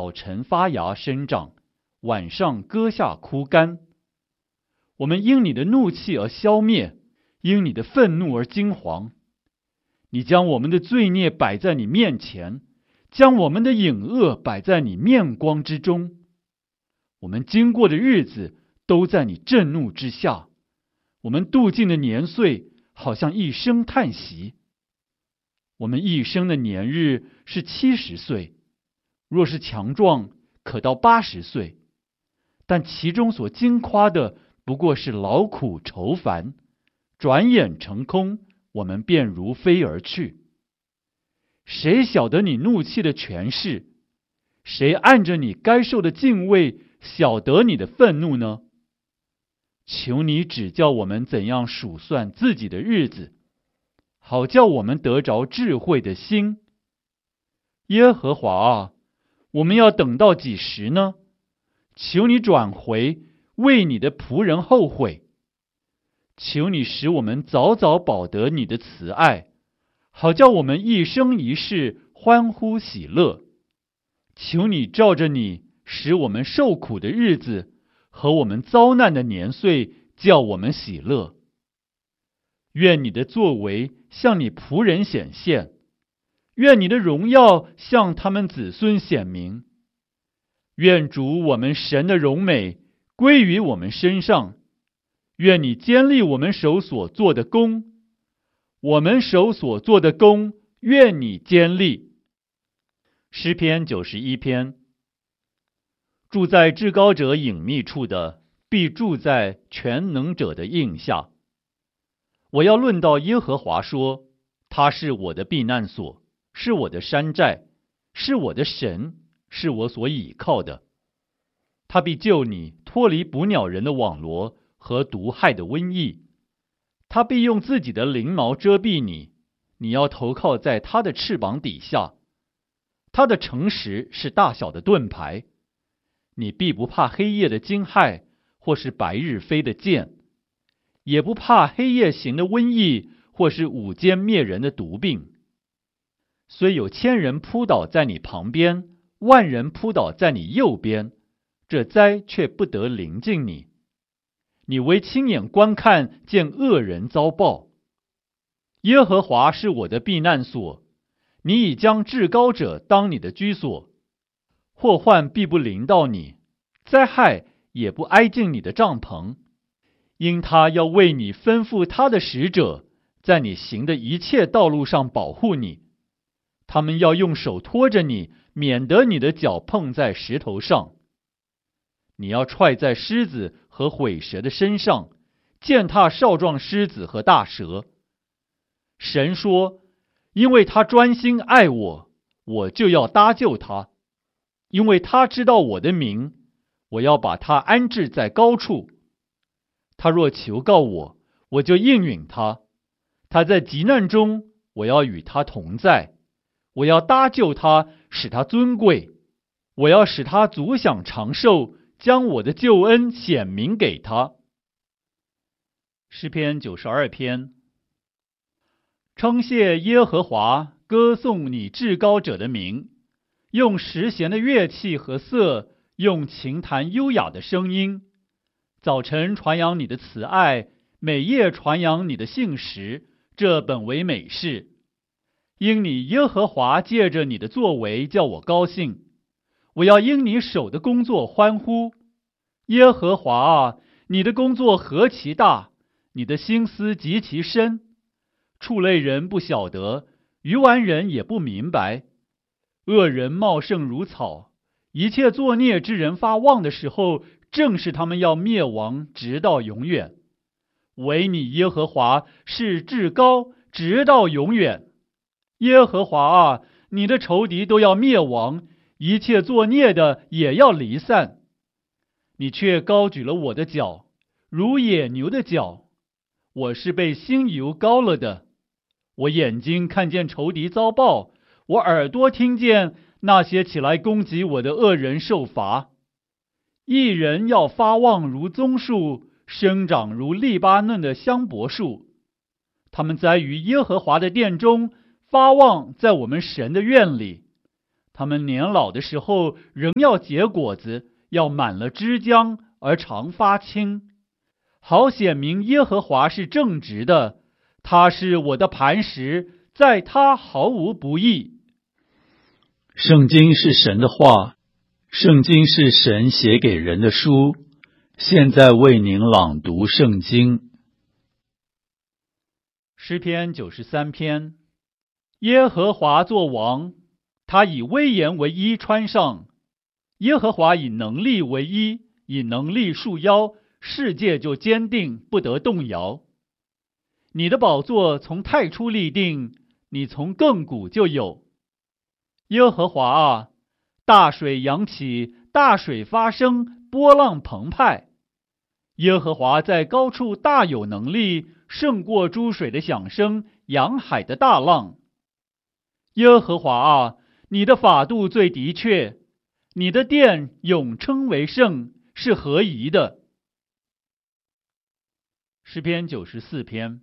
早晨发芽生长，晚上割下枯干。我们因你的怒气而消灭，因你的愤怒而惊惶。你将我们的罪孽摆在你面前，将我们的隐恶摆在你面光之中。我们经过的日子都在你震怒之下，我们度尽的年岁好像一声叹息。我们一生的年日是70岁，若是强壮，可到80岁，但其中所经夸的不过是劳苦愁烦，转眼成空，我们便如飞而去。谁晓得你怒气的权势？谁按着你该受的敬畏晓得你的愤怒呢？求你指教我们怎样数算自己的日子，好叫我们得着智慧的心。耶和华啊，我们要等到几时呢？求你转回，为你的仆人后悔。求你使我们早早饱得你的慈爱，好叫我们一生一世欢呼喜乐。求你照着你使我们受苦的日子和我们遭难的年岁，叫我们喜乐。愿你的作为向你仆人显现，愿你的荣耀向他们子孙显明。愿主我们神的荣美归于我们身上。愿你坚立我们手所做的工，我们手所做的工，愿你坚立。诗篇91篇。住在至高者隐秘处的，必住在全能者的荫下。我要论到耶和华说，他是我的避难所，是我的山寨，是我的神，是我所倚靠的。他必救你脱离捕鸟人的网罗和毒害的瘟疫。他必用自己的翎毛遮蔽你，你要投靠在他的翅膀底下。他的诚实是大小的盾牌，你必不怕黑夜的惊骇，或是白日飞的箭，也不怕黑夜行的瘟疫，或是午间灭人的毒病。虽有1000人扑倒在你旁边，10000人扑倒在你右边，这灾却不得临近你。你唯亲眼观看，见恶人遭报。耶和华是我的避难所，你已将至高者当你的居所。祸患必不临到你，灾害也不挨近你的帐篷，因他要为你吩咐他的使者，在你行的一切道路上保护你。他们要用手托着你，免得你的脚碰在石头上。你要踹在狮子和毁蛇的身上，践踏少壮狮子和大蛇。神说，因为他专心爱我，我就要搭救他。因为他知道我的名，我要把他安置在高处。他若求告我，我就应允他。他在急难中，我要与他同在。我要搭救他，使他尊贵。我要使他足享长寿，将我的救恩显明给他。诗篇92篇。称谢耶和华，歌颂你至高者的名，用十弦的乐器和瑟，用琴弹优雅的声音。早晨传扬你的慈爱，每夜传扬你的信实，这本为美事。因你耶和华借着你的作为叫我高兴，我要因你手的工作欢呼。耶和华啊，你的工作何其大，你的心思极其深。畜类人不晓得，愚顽人也不明白。恶人茂盛如草，一切作孽之人发旺的时候，正是他们要灭亡，直到永远。唯你耶和华是至高，直到永远。耶和华啊，你的仇敌都要灭亡，一切作孽的也要离散。你却高举了我的脚，如野牛的脚。我是被新油膏了的。我眼睛看见仇敌遭报，我耳朵听见那些起来攻击我的恶人受罚。一人要发旺如棕树，生长如利巴嫩的香柏树。他们栽于耶和华的殿中，发旺在我们神的院里。 他们年老的时候仍要结果子，要满了枝浆而常发青，好显明耶和华是正直的，他是我的磐石，在他毫无不义。 圣经是神的话，圣经是神写给人的书，现在为您朗读圣经。 诗篇93篇，耶和华作王，他以威严为衣穿上，耶和华以能力为衣，以能力束腰，世界就坚定，不得动摇。你的宝座从太初立定，你从亘古就有。耶和华啊，大水扬起，大水发生，波浪澎湃。耶和华在高处大有能力，胜过诸水的响声，洋海的大浪。耶和华啊，你的法度最的确，你的殿永称为圣，是合宜的。诗篇94篇，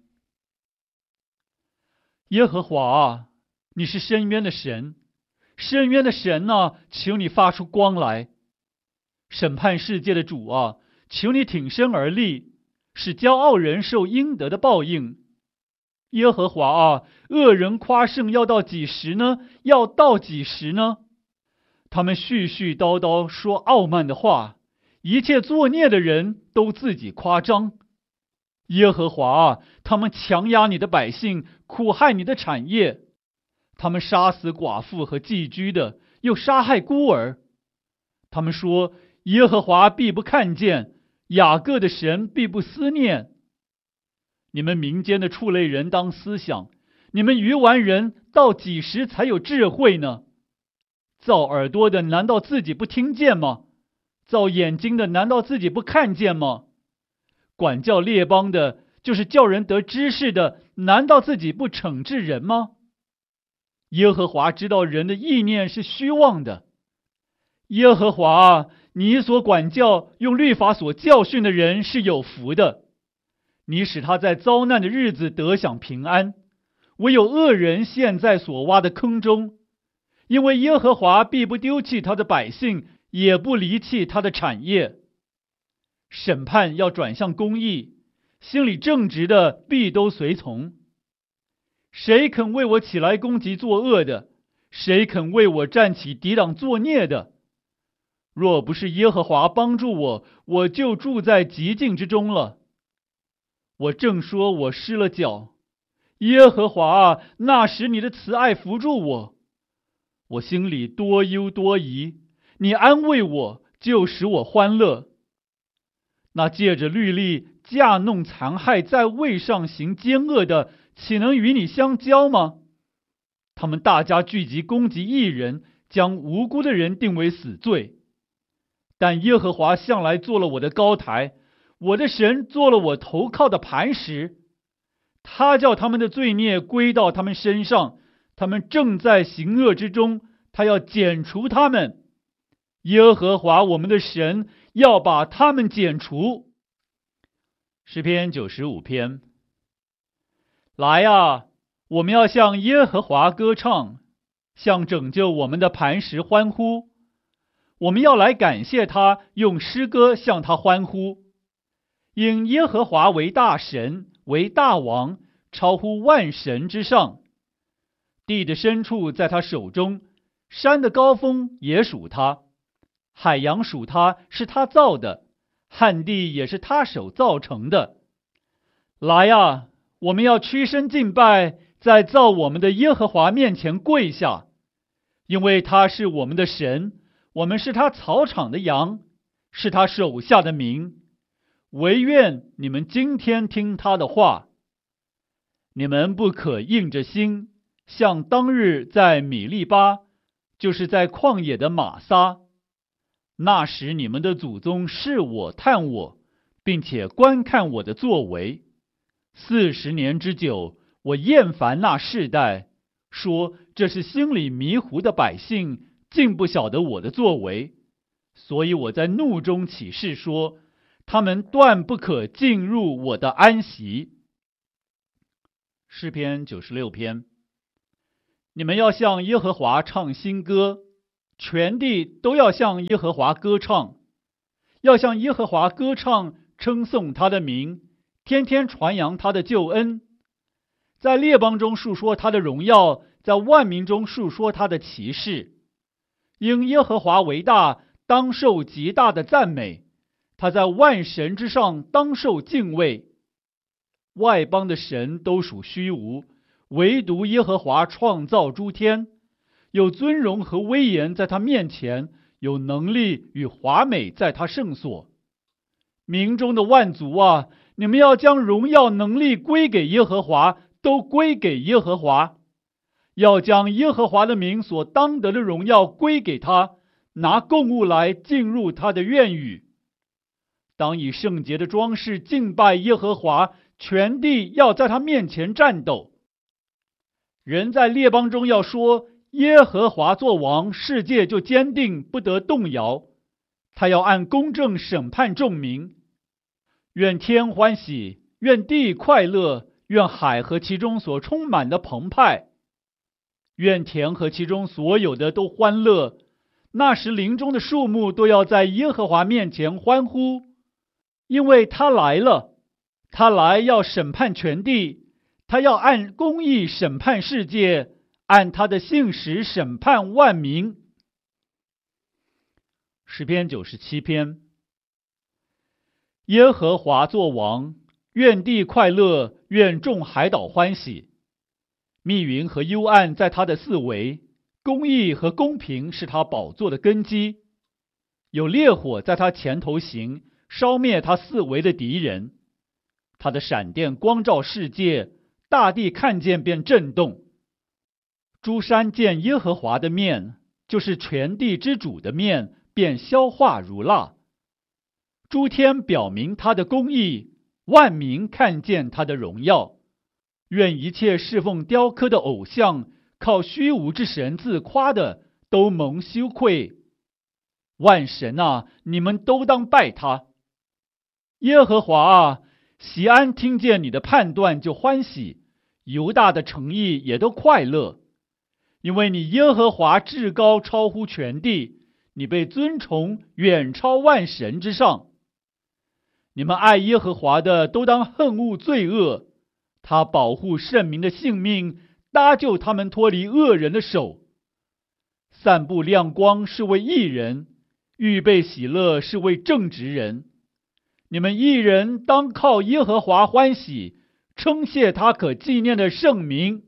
耶和华啊，你是深渊的神，深渊的神啊，求你发出光来。审判世界的主啊，求你挺身而立，使骄傲人受应得的报应。耶和华啊，恶人夸胜要到几时呢？要到几时呢？他们絮絮叨叨说傲慢的话，一切作孽的人都自己夸张。耶和华啊，他们强压你的百姓，苦害你的产业。他们杀死寡妇和寄居的，又杀害孤儿。他们说，耶和华必不看见，雅各的神必不思念。你们民间的畜类人当思想，你们愚顽人到几时才有智慧呢？造耳朵的难道自己不听见吗？造眼睛的难道自己不看见吗？管教列邦的，就是叫人得知识的，难道自己不惩治人吗？耶和华知道人的意念是虚妄的。耶和华啊，你所管教用律法所教训的人是有福的。你使他在遭难的日子得享平安，唯有恶人陷在所挖的坑中。因为耶和华必不丢弃他的百姓，也不离弃他的产业。审判要转向公义，心里正直的必都随从。谁肯为我起来攻击作恶的？谁肯为我站起抵挡作孽的？若不是耶和华帮助我，我就住在极境之中了。我正说我失了脚，耶和华啊，那时你的慈爱扶助我。我心里多忧多疑，你安慰我，就使我欢乐。那借着律例架弄残害，在位上行奸恶的，岂能与你相交吗？他们大家聚集攻击义人，将无辜的人定为死罪。但耶和华向来做了我的高台，我的神做了我投靠的磐石。他叫他们的罪孽归到他们身上，他们正在行恶之中，他要剪除他们。耶和华我们的神要把他们剪除。诗篇95篇，来啊，我们要向耶和华歌唱，向拯救我们的磐石欢呼。我们要来感谢他，用诗歌向他欢呼。因耶和华为大神，为大王，超乎万神之上。地的深处在他手中，山的高峰也属他，海洋属他，是他造的，旱地也是他手造成的。来啊，我们要屈身敬拜，在造我们的耶和华面前跪下，因为他是我们的神，我们是他草场的羊，是他手下的民。惟愿你们今天听他的话。你们不可硬着心，像当日在米利巴，就是在旷野的玛撒。那时你们的祖宗试我探我，并且观看我的作为。40年之久，我厌烦那世代，说这是心里迷糊的百姓，竟不晓得我的作为。所以我在怒中起誓说，他们断不可进入我的安息。诗篇96篇，你们要向耶和华唱新歌， 全地都要向耶和华歌唱，要向耶和华歌唱，称颂他的名，天天传扬他的救恩，在列邦中述说他的荣耀，在万民中述说他的奇事。因耶和华为大，当受极大的赞美，他在万神之上，当受敬畏。外邦的神都属虚无，唯独耶和华创造诸天，有尊荣和威严在他面前，有能力与华美在他圣所。民中的万族啊，你们要将荣耀能力归给耶和华，都归给耶和华，要将耶和华的名所当得的荣耀归给他，拿供物来进入他的院宇。当以圣洁的装饰敬拜耶和华，全地要在他面前战斗。人在列邦中要说，耶和华作王，世界就坚定，不得动摇。他要按公正审判众民。愿天欢喜，愿地快乐，愿海和其中所充满的澎湃，愿田和其中所有的都欢乐。那时林中的树木都要在耶和华面前欢呼，因为他来了，他来要审判全地，他要按公义审判世界，按他的信实审判万民。诗篇97篇。耶和华作王，愿地快乐，愿众海岛欢喜。密云和幽暗在他的四围，公义和公平是他宝座的根基。有烈火在他前头行，烧灭他四围的敌人。他的闪电光照世界，大地看见便震动。诸山见耶和华的面，就是全地之主的面，便消化如蜡。诸天表明他的公义，万民看见他的荣耀。愿一切侍奉雕刻的偶像，靠虚无之神自夸的，都蒙羞愧。万神啊，你们都当拜他。耶和华啊，锡安听见你的判断就欢喜，犹大的诚意也都快乐。因为你耶和华至高，超乎全地，你被尊崇，远超万神之上。你们爱耶和华的，都当恨恶罪恶。他保护圣民的性命，搭救他们脱离恶人的手。散布亮光是为义人，预备喜乐是为正直人。你们义人当靠耶和华欢喜，称谢他可纪念的圣名。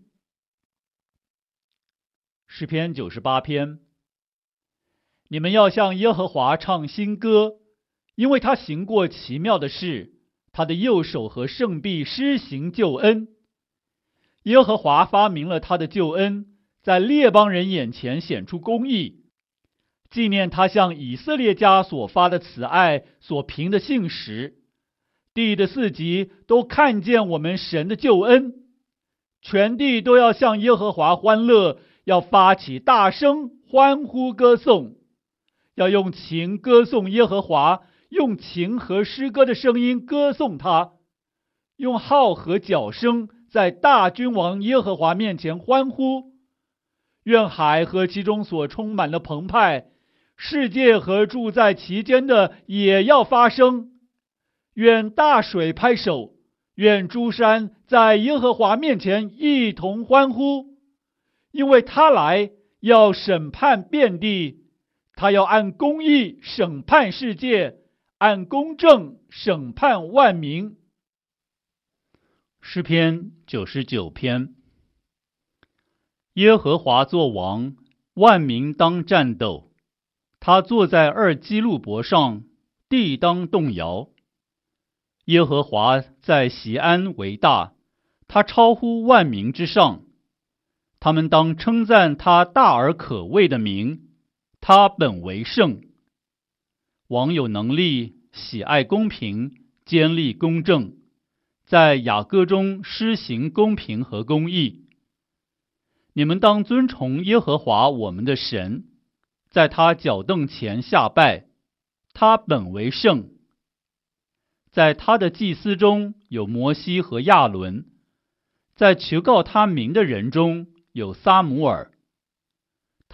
诗篇98篇。你们要向耶和华唱新歌，因为他行过奇妙的事，他的右手和圣臂施行救恩。耶和华发明了他的救恩，在列邦人眼前显出公义，纪念他向以色列家所发的慈爱，所凭的信实。地的四极都看见我们神的救恩，全地都要向耶和华欢乐，要发起大声欢呼歌颂，要用琴歌颂耶和华，用琴和诗歌的声音歌颂他，用号和角声在大君王耶和华面前欢呼。愿海和其中所充满的澎湃，世界和住在其间的也要发声。愿大水拍手，愿诸山在耶和华面前一同欢呼，因为他来要审判遍地，他要按公义审判世界，按公正审判万民。诗篇99篇。耶和华作王，万民当战斗。他坐在二基路伯上，地当动摇。耶和华在锡安为大，他超乎万民之上。他们当称赞他大而可畏的名，他本为圣。王有能力，喜爱公平，坚立公正，在雅各中施行公平和公义。你们当尊崇耶和华我们的神，在他脚凳前下拜，他本为圣。在他的祭司中有摩西和亚伦，在求告他名的人中有撒母耳。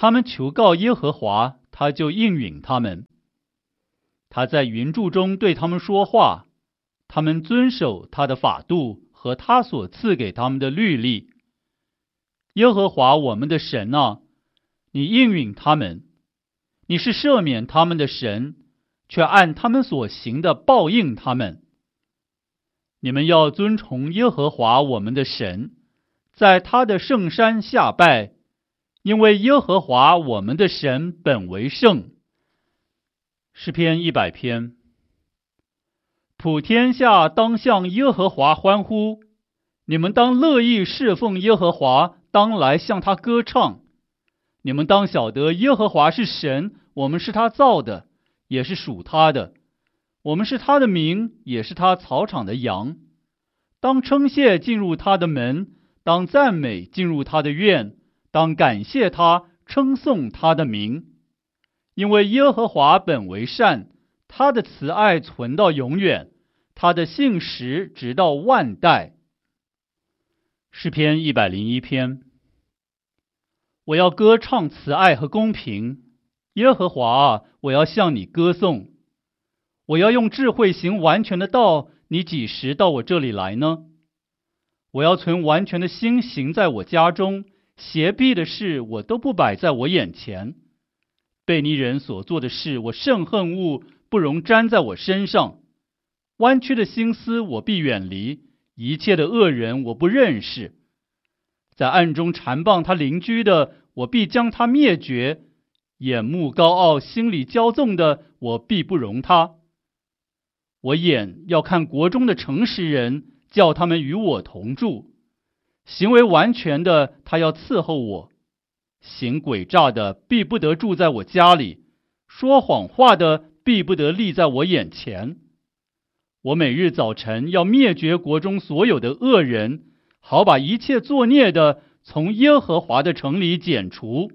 他们求告耶和华，他就应允他们。他在云柱中对他们说话，他们遵守他的法度和他所赐给他们的律例。耶和华我们的神啊，你应允他们，你是赦免他们的神，却按他们所行的报应他们。你们要尊崇耶和华我们的神，在他的圣山下拜，因为耶和华我们的神本为圣。诗篇100篇。普天下当向耶和华欢呼，你们当乐意侍奉耶和华，当来向他歌唱。你们当晓得耶和华是神，我们是他造的，也是属他的。我们是他的民，也是他草场的羊。当称谢进入他的门，当赞美进入他的院，当感谢他，称颂他的名。因为耶和华本为善，他的慈爱存到永远，他的信实直到万代。诗篇101篇。我要歌唱慈爱和公平，耶和华啊，我要向你歌颂。我要用智慧行完全的道，你几时到我这里来呢？我要存完全的心行在我家中，邪僻的事我都不摆在我眼前。悖逆人所做的事，我甚恨恶，不容沾在我身上。弯曲的心思我必远离，一切的恶人我不认识。在暗中缠棒他邻居的，我必将他灭绝；眼目高傲、心里骄纵的，我必不容他。我眼要看国中的诚实人，叫他们与我同住。行为完全的，他要伺候我；行诡诈的，必不得住在我家里；说谎话的，必不得立在我眼前。我每日早晨要灭绝国中所有的恶人，好把一切作孽的从耶和华的城里剪除。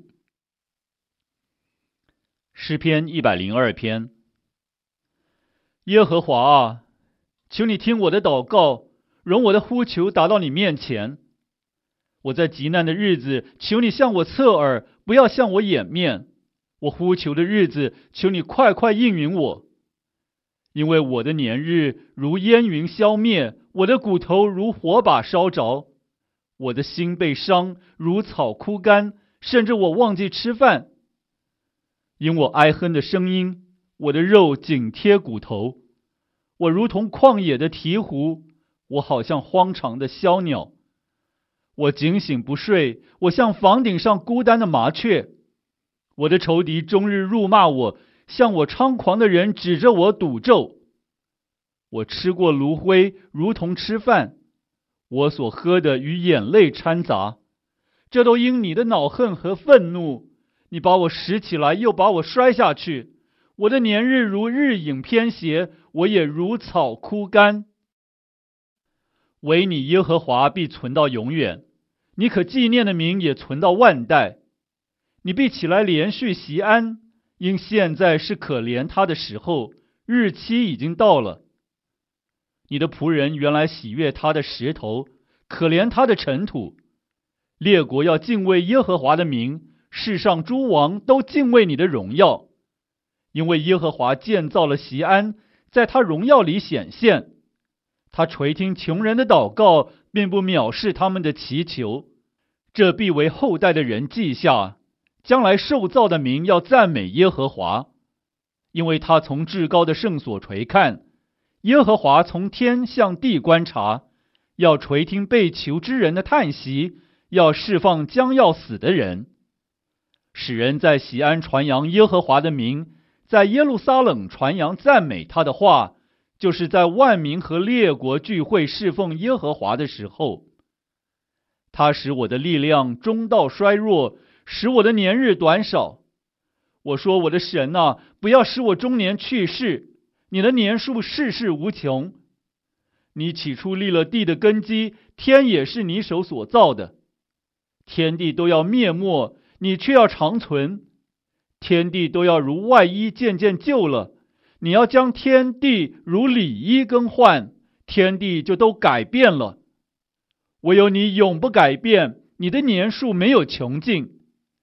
诗篇102篇。耶和华啊，求你听我的祷告，容我的呼求达到你面前。我在极难的日子，求你向我侧耳，不要向我掩面。我呼求的日子，求你快快应允我。因为我的年日如烟云消灭，我的骨头如火把烧着，我的心被伤，如草枯干，甚至我忘记吃饭。因我哀哼的声音，我的肉紧贴骨头，我如同旷野的鹈鹕，我好像荒场的枭鸟。我警醒不睡，我像房顶上孤单的麻雀。我的仇敌终日辱骂我，向我猖狂的人指着我赌咒。我吃过炉灰，如同吃饭，我所喝的与眼泪掺杂，这都因你的恼恨和愤怒。你把我拾起来，又把我摔下去。我的年日如日影偏斜，我也如草枯干。唯你耶和华必存到永远，你可纪念的名也存到万代。你必起来连续锡安，因现在是可怜他的时候，日期已经到了。你的仆人原来喜悦他的石头，可怜他的尘土。列国要敬畏耶和华的名，世上诸王都敬畏你的荣耀。因为耶和华建造了锡安，在他荣耀里显现。他垂听穷人的祷告，并不藐视他们的祈求。这必为后代的人记下，将来受造的民要赞美耶和华。因为他从至高的圣所垂看，耶和华从天向地观察，要垂听被囚之人的叹息，要释放将要死的人，使人在锡安传扬耶和华的名，在耶路撒冷传扬赞美他的话，就是在万民和列国聚会侍奉耶和华的时候。他使我的力量中道衰弱，使我的年日短少。我说，我的神啊，不要使我中年去世，你的年数世世无穷。你起初立了地的根基，天也是你手所造的。天地都要灭没，你却要长存。天地都要如外衣渐渐旧了，你要将天地如里衣更换，天地就都改变了。唯有你永不改变，你的年数没有穷尽。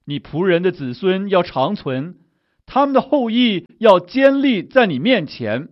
你仆人的子孙要长存，他们的后裔要坚立在你面前。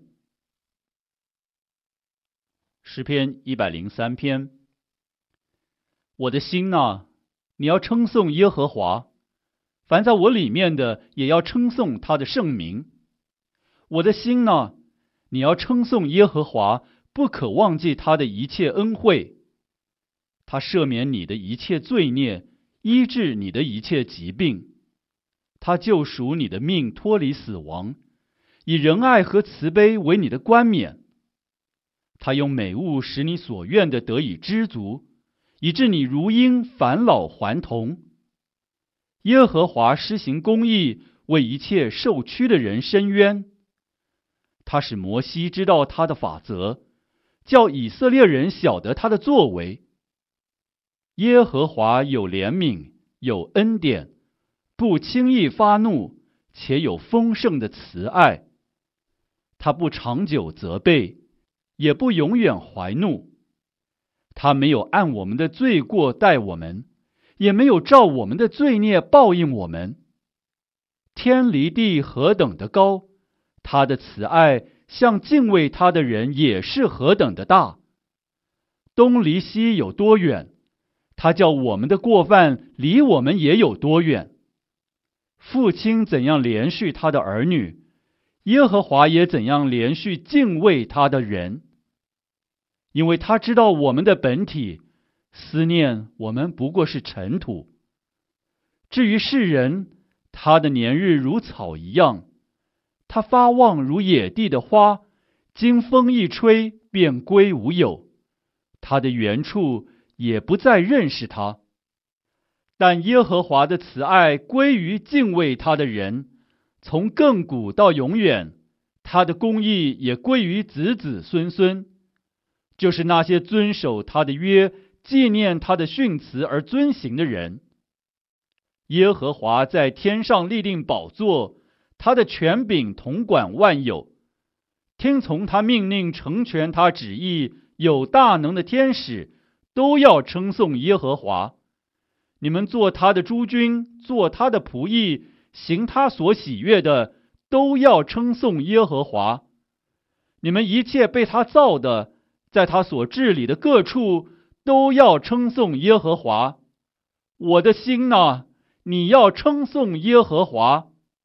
诗篇103篇。我的心哪，你要称颂耶和华，凡在我里面的也要称颂他的圣名。我的心哪，你要称颂耶和华，不可忘记他的一切恩惠。他赦免你的一切罪孽，医治你的一切疾病。他救赎你的命脱离死亡，以仁爱和慈悲为你的冠冕。他用美物使你所愿的得以知足，以致你如鹰返老还童。耶和华施行公义，为一切受屈的人伸冤。他使摩西知道他的法则，叫以色列人晓得他的作为。耶和华有怜悯，有恩典，不轻易发怒，且有丰盛的慈爱。他不长久责备，也不永远怀怒。他没有按我们的罪过待我们，也没有照我们的罪孽报应我们。天离地何等的高，他的慈爱向敬畏他的人也是何等的大。东离西有多远，他叫我们的过犯离我们也有多远。父亲怎样怜恤他的儿女，耶和华也怎样怜恤敬畏他的人。因为他知道我们的本体，思念我们不过是尘土。至于世人，他的年日如草一样，他发旺如野地的花，经风一吹便归无有，他的原处也不再认识他。但耶和华的慈爱归于敬畏他的人，从亘古到永远，他的公义也归于子子孙孙。就是那些遵守他的约，纪念他的训词而遵行的人。耶和华在天上立定宝座，他的权柄统管万有。听从他命令，成全他旨意，有大能的天使都要称颂耶和华。你们做他的诸军，做他的仆役，行他所喜悦的，都要称颂耶和华。你们一切被他造的，在他所治理的各处，都要称颂耶和华。我的心哪，你要称颂耶和华。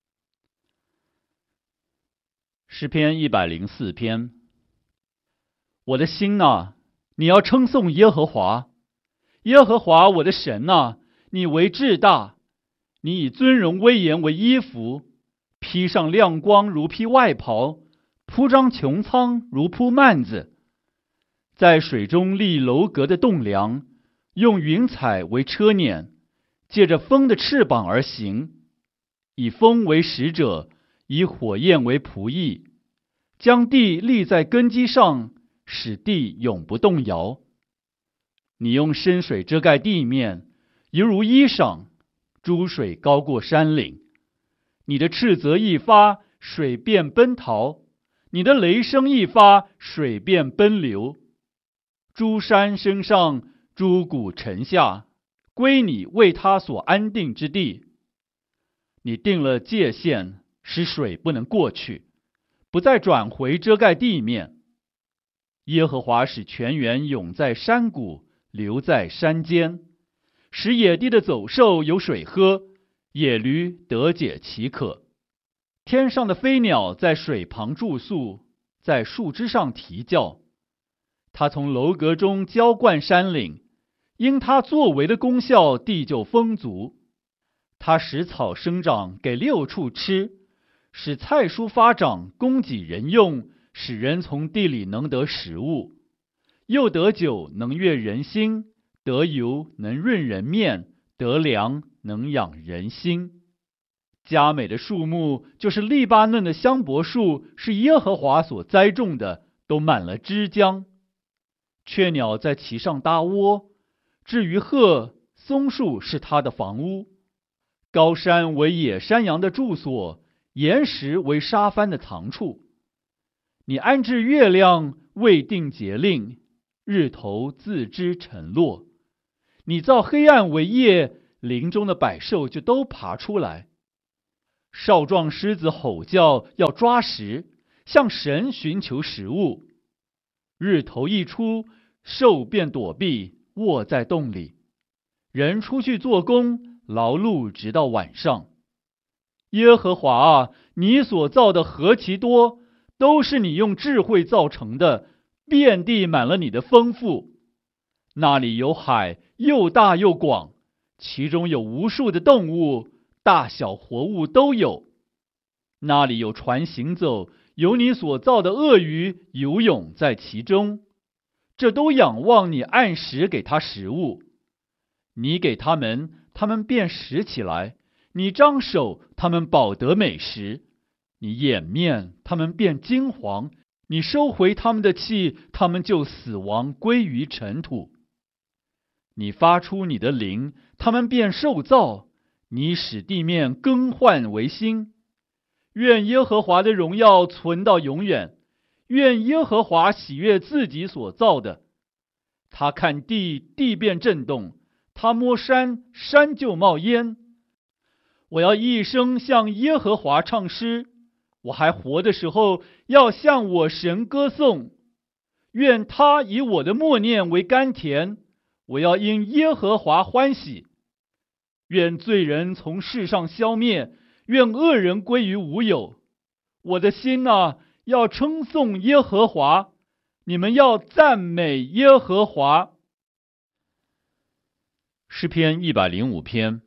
诗篇104篇。我的心哪，你要称颂耶和华。耶和华我的神哪，你为至大，你以尊荣威严为衣服，披上亮光如披外袍，铺张穹苍如铺幔子。在水中立楼阁的栋梁，用云彩为车辇，借着风的翅膀而行，以风为使者，以火焰为仆役，将地立在根基上，使地永不动摇。你用深水遮盖地面，犹如衣裳，诸水高过山岭。你的斥责一发，水便奔逃；你的雷声一发，水便奔流。诸山升上，诸谷沉下，归你为他所安定之地。你定了界限，使水不能过去，不再转回遮盖地面。耶和华使泉源涌在山谷，流在山间，使野地的走兽有水喝，野驴得解其渴。天上的飞鸟在水旁住宿，在树枝上啼叫。他从楼阁中浇灌山岭，因他作为的功效，地就丰足。他使草生长，给六畜吃，使菜蔬发长，供给人用，使人从地里能得食物。又得酒，能悦人心；得油，能润人面；得粮，能养人心。佳美的树木，就是利巴嫩的香柏树，是耶和华所栽种的，都满了枝浆。雀鸟在其上搭窝，至于鹤，松树是它的房屋。高山为野山羊的住所，岩石为沙帆的藏处。你安置月亮，未定节令，日头自知晨落。你造黑暗为夜， 林中的百兽就都爬出来。少壮狮子吼叫，要抓食，向神寻求食物。日头一出，兽便躲避，卧在洞里。人出去做工，劳碌直到晚上。耶和华啊，你所造的何其多，都是你用智慧造成的，遍地满了你的丰富。那里有海，又大又广，其中有无数的动物，大小活物都有。那里有船行走，有你所造的鳄鱼游泳在其中。这都仰望你按时给它食物。你给它们，它们便食起来；你张手，它们饱得美食；你掩面，它们便惊惶；你收回它们的气，它们就死亡，归于尘土。你发出你的灵，它们便受造；你使地面更换为新。愿耶和华的荣耀存到永远，愿耶和华喜悦自己所造的。他看地，地便震动；他摸山，山就冒烟。我要一生向耶和华唱诗，我还活的时候，要向我神歌颂。愿他以我的默念为甘甜，我要因耶和华欢喜。愿罪人从世上消灭，愿恶人归于无有。我的心啊，要称颂耶和华，你们要赞美耶和华。诗篇105篇。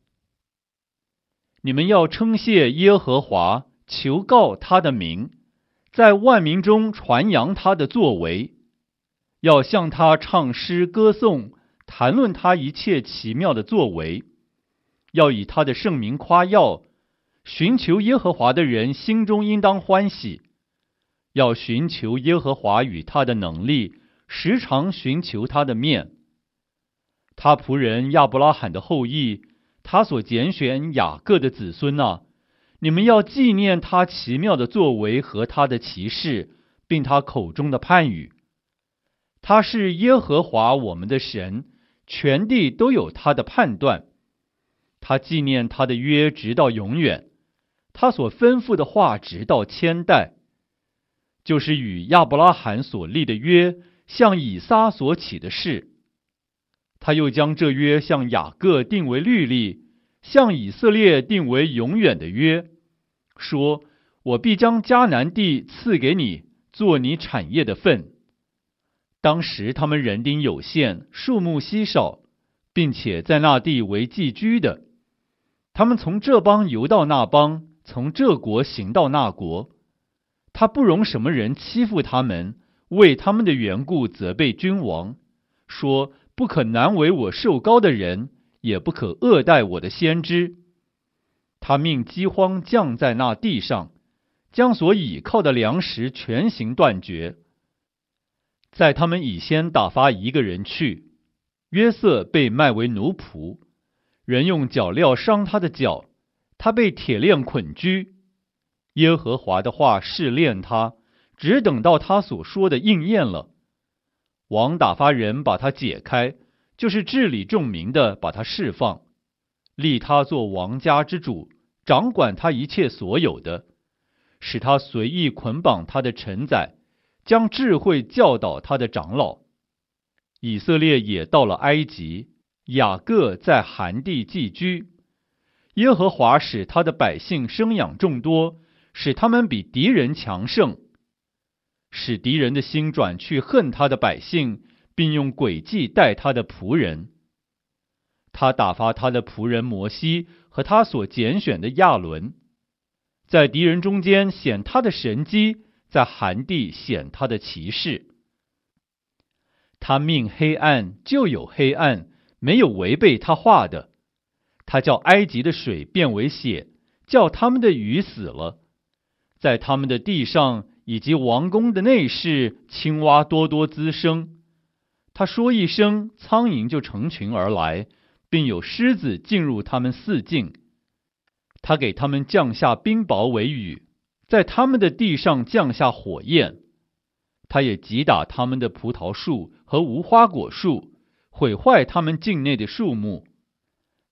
你们要称谢耶和华，求告他的名，在万民中传扬他的作为，要向他唱诗歌颂，谈论他一切奇妙的作为，要以他的圣名夸耀。寻求耶和华的人心中应当欢喜，要寻求耶和华与他的能力，时常寻求他的面。他仆人亚伯拉罕的后裔，他所拣选雅各的子孙啊，你们要纪念他奇妙的作为和他的奇事，并他口中的判语。他是耶和华我们的神，全地都有他的判断。他纪念他的约直到永远，他所吩咐的话直到千代，就是与亚伯拉罕所立的约，向以撒所起的誓。他又将这约向雅各定为律例，向以色列定为永远的约，说：我必将迦南地赐给你，做你产业的份。当时他们人丁有限，数目稀少，并且在那地为寄居的。他们从这邦游到那邦，从这国行到那国。他不容什么人欺负他们，为他们的缘故责备君王，说：不可难为我受膏的人，也不可恶待我的先知。他命饥荒降在那地上，将所倚靠的粮食全行断绝。在他们以先打发一个人去，约瑟被卖为奴仆，人用脚镣伤他的脚，他被铁链捆拘。耶和华的话试炼他，只等到他所说的应验了。王打发人把他解开，就是治理众民的，把他释放，立他做王家之主，掌管他一切所有的，使他随意捆绑他的臣宰，将智慧教导他的长老。以色列也到了埃及，雅各在含地寄居。耶和华使他的百姓生养众多，使他们比敌人强盛，使敌人的心转去恨他的百姓，并用诡计待他的仆人。他打发他的仆人摩西和他所拣选的亚伦，在敌人中间显他的神迹，在含地显他的奇事。他命黑暗，就有黑暗，没有违背他话的。他叫埃及的水变为血，叫他们的鱼死了。在他们的地上以及王宫的内室，青蛙多多滋生。他说一声，苍蝇就成群而来，并有狮子进入他们四境。他给他们降下冰雹为雨，在他们的地上降下火焰。他也击打他们的葡萄树和无花果树，毁坏他们境内的树木。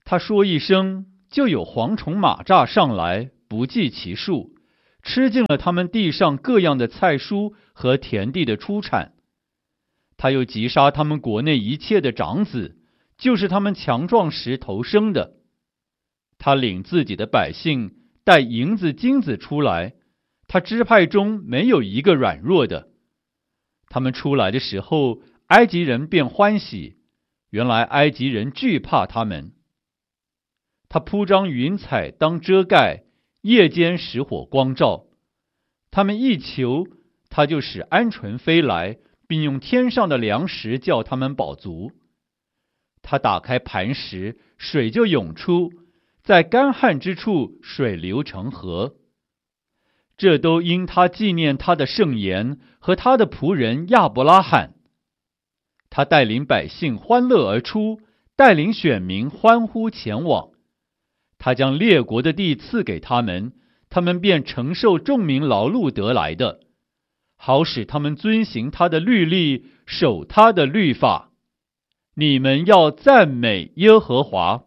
他说一声，就有蝗虫蚂蚱上来，不计其数，吃尽了他们地上各样的菜蔬和田地的出产。他又击杀他们国内一切的长子，就是他们强壮时头生的。他领自己的百姓带银子金子出来，他支派中没有一个软弱的。他们出来的时候，埃及人便欢喜，原来埃及人惧怕他们。他铺张云彩当遮盖，夜间使火光照。他们一求，他就使鹌鹑飞来，并用天上的粮食叫他们饱足。他打开磐石，水就涌出，在干旱之处水流成河。这都因他纪念他的圣言和他的仆人亚伯拉罕。他带领百姓欢乐而出，带领选民欢呼前往。他将列国的地赐给他们，他们便承受众民劳碌得来的，好使他们遵行他的律例，守他的律法。你们要赞美耶和华。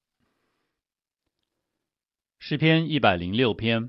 诗篇106篇。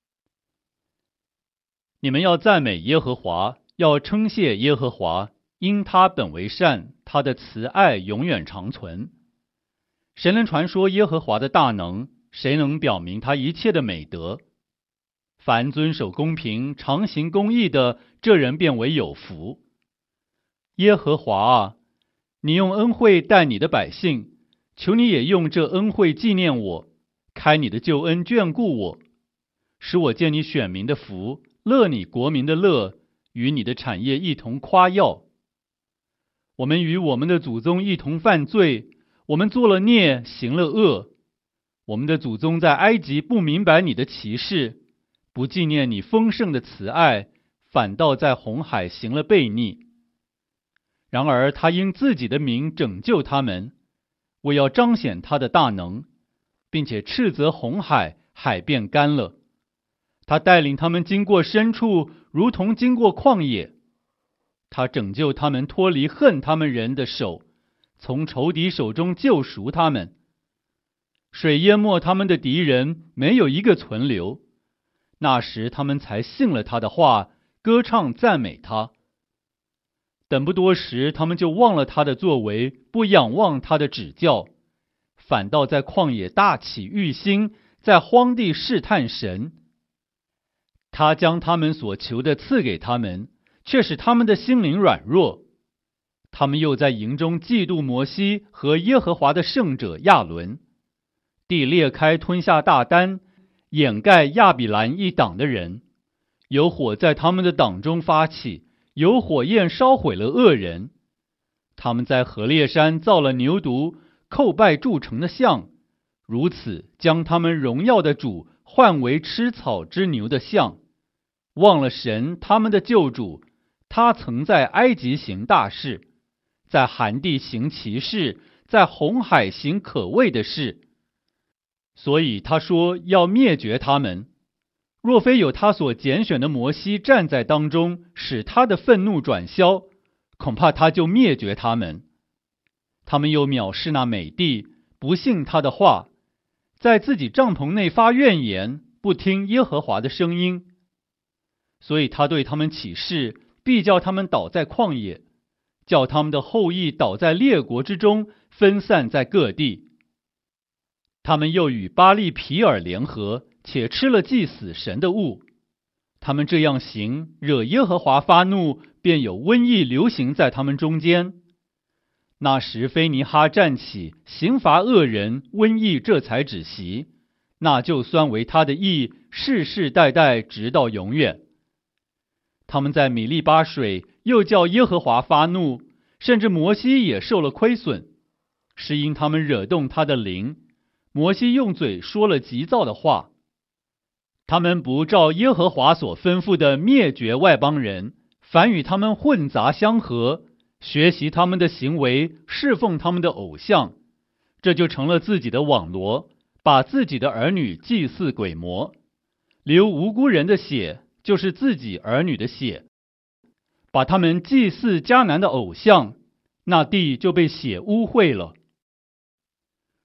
你们要赞美耶和华，要称谢耶和华，因他本为善，他的慈爱永远长存。谁能传说耶和华的大能？谁能表明他一切的美德？凡遵守公平、常行公义的，这人便为有福。耶和华啊，你用恩惠待你的百姓，求你也用这恩惠纪念我，开你的救恩眷顾我，使我见你选民的福，乐你国民的乐，与你的产业一同夸耀。我们与我们的祖宗一同犯罪，我们做了孽，行了恶。我们的祖宗在埃及不明白你的奇事，不纪念你丰盛的慈爱，反倒在红海行了悖逆。然而他因自己的名拯救他们，为要彰显他的大能，并且斥责红海，海便干了。他带领他们经过深处，如同经过旷野。他拯救他们脱离恨他们人的手，从仇敌手中救赎他们。水淹没他们的敌人，没有一个存留。那时他们才信了他的话，歌唱赞美他。等不多时，他们就忘了他的作为，不仰望他的指教，反倒在旷野大起欲心，在荒地试探神。他将他们所求的赐给他们，却使他们的心灵软弱。他们又在营中嫉妒摩西和耶和华的圣者亚伦。地裂开吞下大丹，掩盖亚比兰一党的人。有火在他们的党中发起，有火焰烧毁了恶人。他们在何烈山造了牛犊，叩拜铸成的像，如此将他们荣耀的主换为吃草之牛的像，忘了神他们的救主。他曾在埃及行大事，在寒地行奇事，在红海行可畏的事。所以他说要灭绝他们。若非有他所拣选的摩西站在当中，使他的愤怒转消，恐怕他就灭绝他们。他们又藐视那美地，不信他的话，在自己帐篷内发怨言，不听耶和华的声音。所以他对他们起誓，必叫他们倒在旷野，叫他们的后裔倒在列国之中，分散在各地。他们又与巴利皮尔联合，且吃了祭死神的物。他们这样行，惹耶和华发怒，便有瘟疫流行在他们中间。那时菲尼哈站起，刑罚恶人，瘟疫这才止息，那就算为他的义，世世代代直到永远。他们在米利巴水，又叫耶和华发怒，甚至摩西也受了亏损，是因他们惹动他的灵。摩西用嘴说了急躁的话。他们不照耶和华所吩咐的灭绝外邦人，反与他们混杂相合，学习他们的行为，侍奉他们的偶像，这就成了自己的网罗，把自己的儿女祭祀鬼魔，流无辜人的血，就是自己儿女的血，把他们祭祀迦南的偶像，那地就被血污秽了。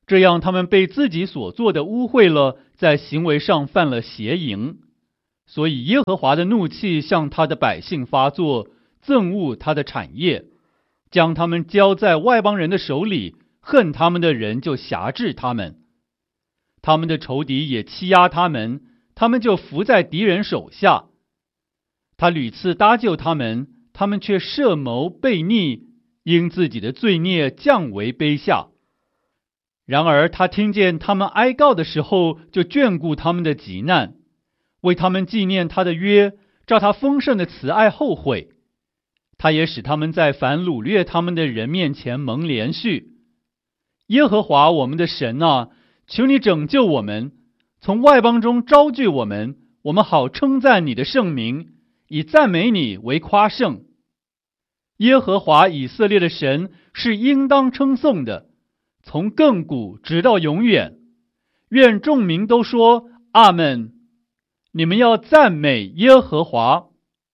这样他们被自己所做的污秽了，在行为上犯了邪淫。所以耶和华的怒气向他的百姓发作，憎恶他的产业，将他们交在外邦人的手里，恨他们的人就辖制他们。他们的仇敌也欺压他们，他们就伏在敌人手下。他屡次搭救他们，他们却设谋悖逆，因自己的罪孽降为卑下。然而他听见他们哀告的时候，就眷顾他们的急难，为他们纪念他的约，照他丰盛的慈爱后悔。他也使他们在凡掳掠他们的人面前蒙连续。耶和华我们的神啊，求你拯救我们，从外邦中招聚我们，我们好称赞你的圣名，以赞美你为夸胜。耶和华以色列的神是应当称颂的，从亘古直到永远。愿众民都说阿们。你们要赞美耶和华。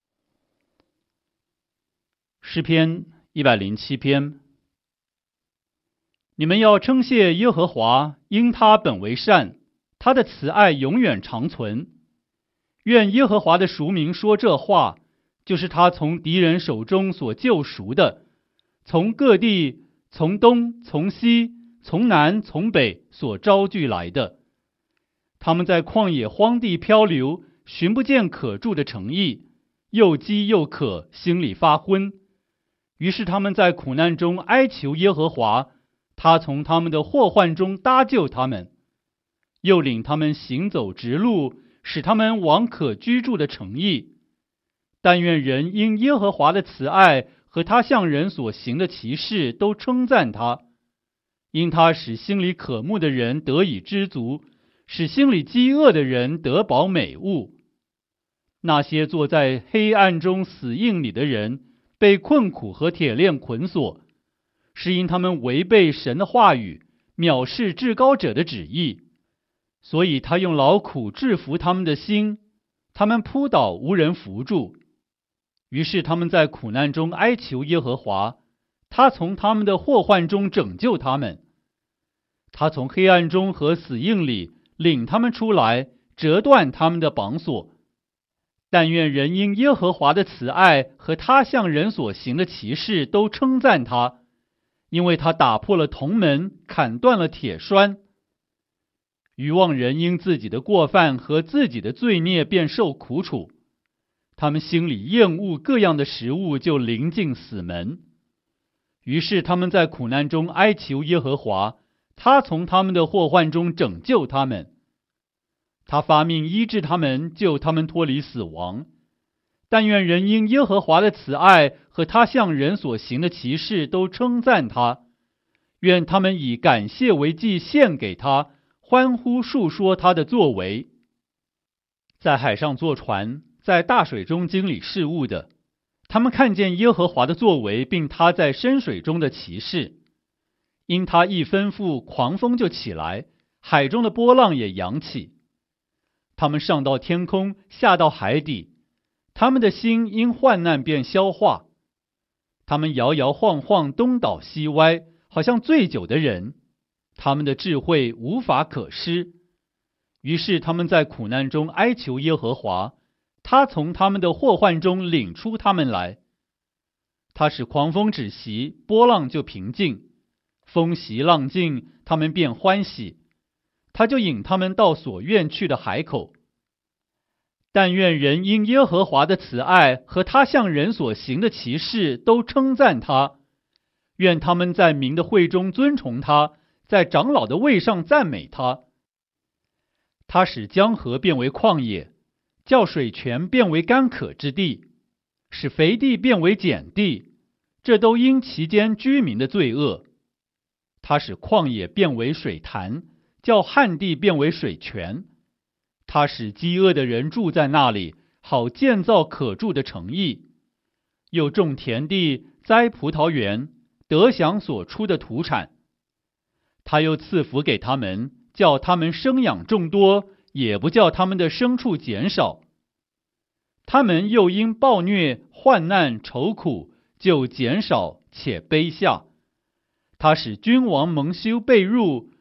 诗篇107篇。你们要称谢耶和华，因他本为善，他的慈爱永远长存。愿耶和华的赎民说这话，就是他从敌人手中所救赎的，从各地，从东，从西，从南，从北所招聚来的。他们在旷野荒地漂流，寻不见可住的城邑，又饥又渴，心里发昏。于是他们在苦难中哀求耶和华，他从他们的祸患中搭救他们，又领他们行走直路，使他们往可居住的城邑。但愿人因耶和华的慈爱和他向人所行的奇事都称赞他，因他使心里渴慕的人得以知足，使心里饥饿的人得饱美物。那些坐在黑暗中死荫里的人，被困苦和铁链捆锁，是因他们违背神的话语，藐视至高者的旨意。所以他用劳苦制服他们的心，他们扑倒无人扶住。于是他们在苦难中哀求耶和华，他从他们的祸患中拯救他们。他从黑暗中和死荫里领他们出来，折断他们的绑锁。但愿人因耶和华的慈爱和他向人所行的奇事都称赞他，因为他打破了铜门，砍断了铁栓。愚妄人因自己的过犯和自己的罪孽便受苦楚，他们心里厌恶各样的食物，就临近死门。于是他们在苦难中哀求耶和华，他从他们的祸患中拯救他们。他发命医治他们，救他们脱离死亡。但愿人因耶和华的慈爱和他向人所行的奇事都称赞他。愿他们以感谢为祭献给他，欢呼述说他的作为。在海上坐船，在大水中经理事务的，他们看见耶和华的作为，并他在深水中的奇事。因他一吩咐，狂风就起来，海中的波浪也扬起。他们上到天空，下到海底，他们的心因患难便消化。他们摇摇晃晃，东倒西歪，好像醉酒的人，他们的智慧无法可施。于是他们在苦难中哀求耶和华，他从他们的祸患中领出他们来。他使狂风止息，波浪就平静，风息浪静，他们便欢喜。他就引他们到所愿去的海口。但愿人因耶和华的慈爱和他向人所行的奇事都称赞他。愿他们在民的会中尊崇他，在长老的位上赞美他。他使江河变为旷野，叫水泉变为干渴之地，使肥地变为碱地，这都因其间居民的罪恶。他使旷野变为水潭，叫旱地变为水泉。他使饥饿的人住在那里，好建造可住的城邑。又种田地，栽葡萄园，得享所出的土产。他又赐福给他们，叫他们生养众多，也不叫他们的牲畜减少。他们又因暴虐、患难、愁苦，就减少且卑下。他使君王蒙羞被辱，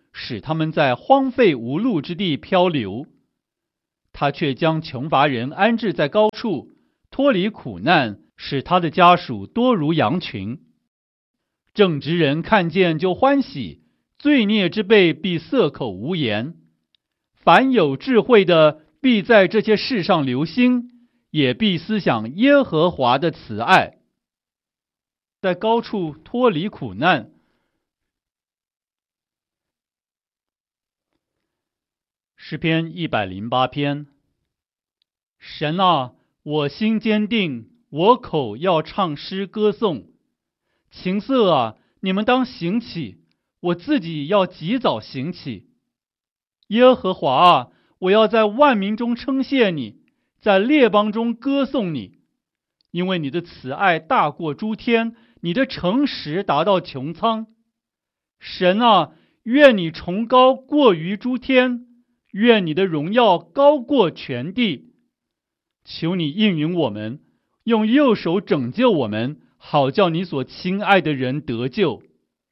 使他们在荒废无路之地漂流。他却将穷乏人安置在高处，脱离苦难，使他的家属多如羊群。正直人看见就欢喜，罪孽之辈必塞口无言。凡有智慧的，必在这些事上留心，也必思想耶和华的慈爱。在高处脱离苦难。诗篇108篇。神啊，我心坚定，我口要唱诗歌颂。琴瑟啊，你们当醒起，我自己要及早醒起。耶和华啊，我要在万民中称谢你，在列邦中歌颂你，因为你的慈爱大过诸天，你的诚实达到穹苍。神啊，愿你崇高过于诸天，愿你的荣耀高过全地。求你应允我们，用右手拯救我们，好叫你所亲爱的人得救。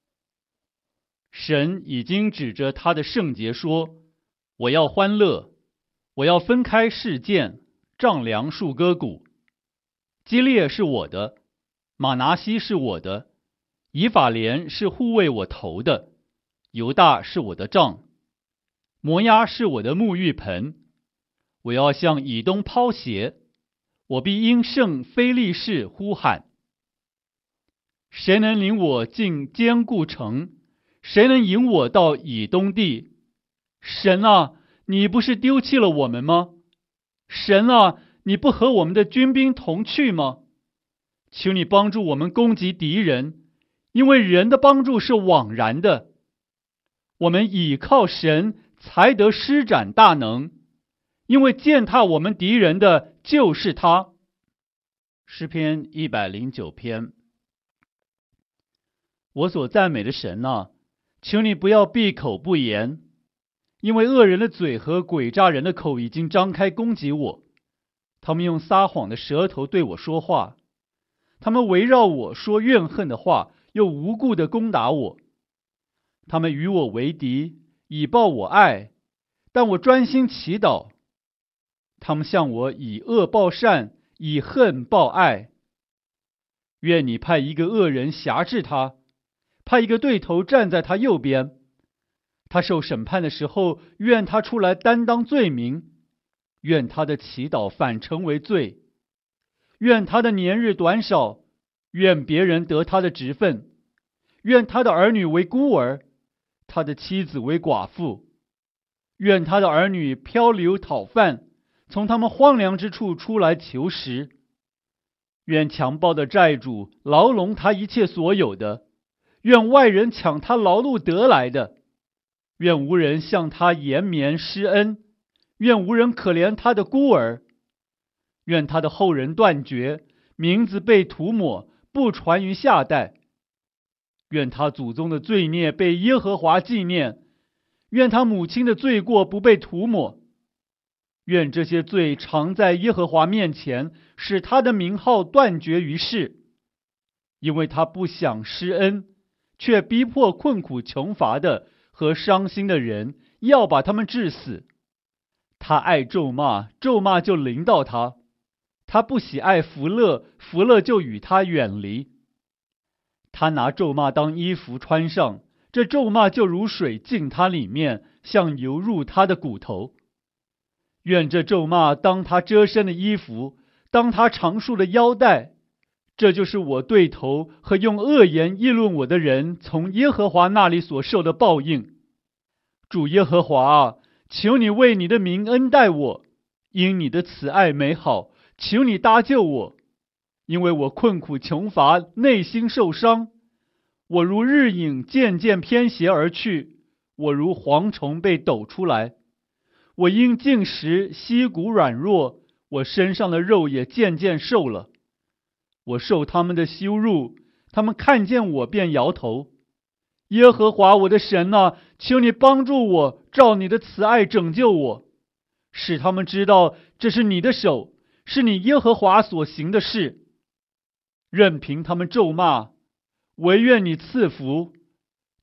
神已经指着他的圣洁说，我要欢乐，我要分开示剑，丈量数歌鼓。基列是我的，马拿西是我的，以法莲是护卫我头的，犹大是我的杖，摩押是我的沐浴盆。我要向以东抛鞋，我必因圣非利士呼喊。谁能领我进坚固城？谁能引我到以东地？神啊，你不是丢弃了我们吗？神啊，你不和我们的军兵同去吗？求你帮助我们攻击敌人，因为人的帮助是枉然的。我们倚靠神，才得施展大能，因为践踏我们敌人的就是他。诗篇109篇。我所赞美的神啊，求你不要闭口不言，因为恶人的嘴和诡诈人的口已经张开攻击我。他们用撒谎的舌头对我说话，他们围绕我说怨恨的话，又无故的攻打我。他们与我为敌，以报我爱，但我专心祈祷。他们向我以恶报善，以恨报爱。愿你派一个恶人辖制他，派一个对头站在他右边。他受审判的时候，愿他出来担当罪名，愿他的祈祷反成为罪，愿他的年日短少，愿别人得他的职分，愿他的儿女为孤儿，他的妻子为寡妇，愿他的儿女漂流讨饭，从他们荒凉之处出来求食。愿强暴的债主牢笼他一切所有的，愿外人抢他劳碌得来的，愿无人向他延绵施恩，愿无人可怜他的孤儿，愿他的后人断绝，名字被涂抹，不传于下代。愿他祖宗的罪孽被耶和华纪念，愿他母亲的罪过不被涂抹。愿这些罪常在耶和华面前，使他的名号断绝于世。因为他不想施恩，却逼迫困苦穷乏的和伤心的人，要把他们治死。他爱咒骂，咒骂就临到他；他不喜爱福乐，福乐就与他远离。他拿咒骂当衣服穿上，这咒骂就如水进他里面，像油入他的骨头。愿这咒骂当他遮身的衣服，当他长束的腰带。这就是我对头和用恶言议论我的人从耶和华那里所受的报应。主耶和华啊，求你为你的名恩待我，因你的慈爱美好，求你搭救我。因为我困苦穷乏，内心受伤，我如日影渐渐偏斜而去，我如蝗虫被抖出来。我因进食，膝骨软弱，我身上的肉也渐渐瘦了。我受他们的羞辱，他们看见我便摇头。耶和华我的神啊，求你帮助我，照你的慈爱拯救我，使他们知道这是你的手，是你耶和华所行的事。任凭他们咒骂，唯愿你赐福。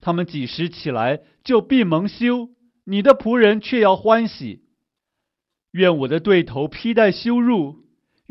他们几时起来，就必蒙羞，你的仆人却要欢喜。愿我的对头披戴羞辱，